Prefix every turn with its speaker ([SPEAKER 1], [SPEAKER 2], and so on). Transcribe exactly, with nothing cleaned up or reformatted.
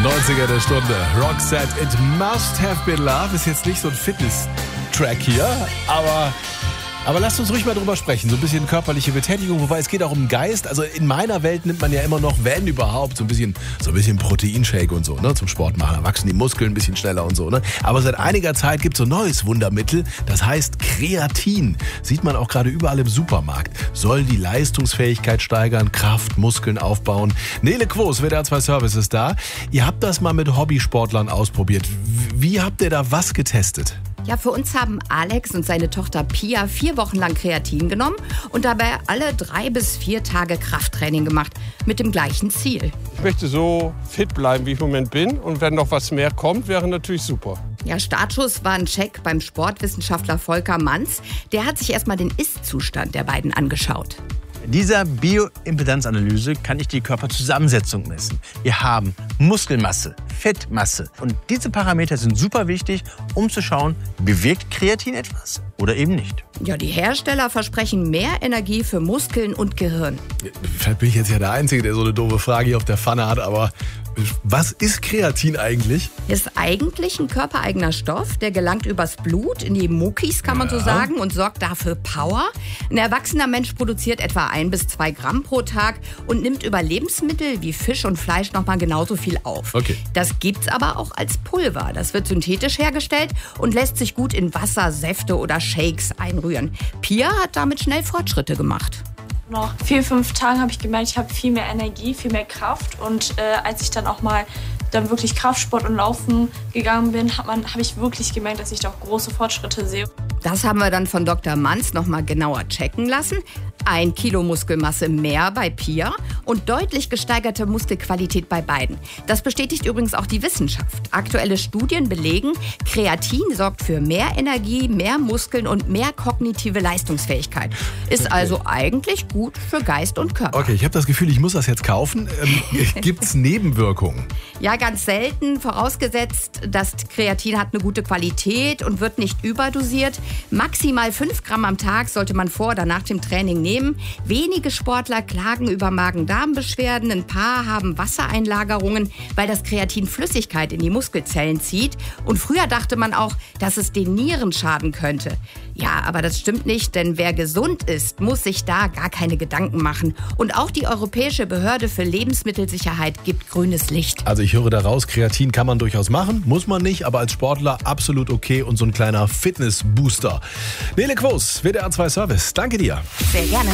[SPEAKER 1] neunziger der Stunde. Roxette, It Must Have Been Love ist jetzt nicht so ein Fitness-Track hier, aber... Aber lasst uns ruhig mal drüber sprechen. So ein bisschen körperliche Betätigung, wobei es geht auch um den Geist. Also in meiner Welt nimmt man ja immer noch, wenn überhaupt, so ein bisschen, so ein bisschen Proteinshake und so, ne? Zum Sport machen. Da wachsen die Muskeln ein bisschen schneller und so, ne? Aber seit einiger Zeit gibt es so ein neues Wundermittel, das heißt Kreatin. Sieht man auch gerade überall im Supermarkt. Soll die Leistungsfähigkeit steigern, Kraft, Muskeln aufbauen. Nele Quos, W D R zwei Service ist da. Ihr habt das mal mit Hobbysportlern ausprobiert. Wie habt ihr da was getestet?
[SPEAKER 2] Ja, für uns haben Alex und seine Tochter Pia vier Wochen lang Kreatin genommen und dabei alle drei bis vier Tage Krafttraining gemacht, mit dem gleichen Ziel.
[SPEAKER 3] Ich möchte so fit bleiben, wie ich im Moment bin, und wenn noch was mehr kommt, wäre natürlich super.
[SPEAKER 2] Ja, Startschuss war ein Check beim Sportwissenschaftler Volker Manz. Der hat sich erstmal den Ist-Zustand der beiden angeschaut.
[SPEAKER 4] In dieser Bioimpedanzanalyse kann ich die Körperzusammensetzung messen. Wir haben Muskelmasse, Fettmasse. Und diese Parameter sind super wichtig, um zu schauen, bewirkt Kreatin etwas oder eben nicht.
[SPEAKER 2] Ja, die Hersteller versprechen mehr Energie für Muskeln und Gehirn.
[SPEAKER 1] Vielleicht bin ich jetzt ja der Einzige, der so eine doofe Frage hier auf der Pfanne hat, aber was ist Kreatin eigentlich?
[SPEAKER 2] Ist eigentlich ein körpereigener Stoff, der gelangt übers Blut in die Muckis, kann man
[SPEAKER 1] Ja.
[SPEAKER 2] so sagen, und sorgt dafür Power. Ein erwachsener Mensch produziert etwa ein bis zwei Gramm pro Tag und nimmt über Lebensmittel wie Fisch und Fleisch nochmal genauso viel auf.
[SPEAKER 1] Okay.
[SPEAKER 2] Das gibt's aber auch als Pulver. Das wird synthetisch hergestellt und lässt sich gut in Wasser, Säfte oder Shakes einrühren. Pia hat damit schnell Fortschritte gemacht.
[SPEAKER 5] Nach vier, fünf Tagen habe ich gemerkt, ich habe viel mehr Energie, viel mehr Kraft. Und äh, als ich dann auch mal dann wirklich Kraftsport und Laufen gegangen bin, habe hab ich wirklich gemerkt, dass ich da auch große Fortschritte sehe.
[SPEAKER 2] Das haben wir dann von Doktor Manz noch mal genauer checken lassen. Ein Kilo Muskelmasse mehr bei Pia und deutlich gesteigerte Muskelqualität bei beiden. Das bestätigt übrigens auch die Wissenschaft. Aktuelle Studien belegen, Kreatin sorgt für mehr Energie, mehr Muskeln und mehr kognitive Leistungsfähigkeit. Ist
[SPEAKER 1] Okay.
[SPEAKER 2] also eigentlich gut für Geist und Körper.
[SPEAKER 1] Okay, ich habe das Gefühl, ich muss das jetzt kaufen. Ähm, Gibt es Nebenwirkungen?
[SPEAKER 2] Ja, ganz selten, vorausgesetzt, das Kreatin hat eine gute Qualität und wird nicht überdosiert. Maximal fünf Gramm am Tag sollte man vor oder nach dem Training nehmen. Wenige Sportler klagen über Magen-Darm-Beschwerden. Ein paar haben Wassereinlagerungen, weil das Kreatin Flüssigkeit in die Muskelzellen zieht. Und früher dachte man auch, dass es den Nieren schaden könnte. Ja, aber das stimmt nicht, denn wer gesund ist, muss sich da gar keine Gedanken machen. Und auch die Europäische Behörde für Lebensmittelsicherheit gibt grünes Licht.
[SPEAKER 1] Also ich höre daraus, Kreatin kann man durchaus machen, muss man nicht, aber als Sportler absolut okay und so ein kleiner Fitness-Booster. Nele Quos, W D R zwei Service, danke dir.
[SPEAKER 2] Sehr gerne.